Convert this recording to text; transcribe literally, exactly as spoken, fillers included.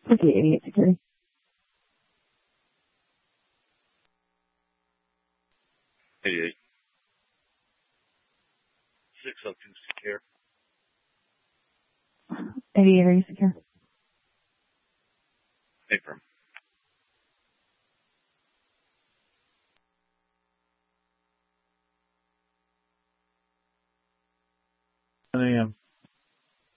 fifty-eight security. eighty-eight. six oh two secure. eighty-eight, are you secure? Affirm. ten a.m.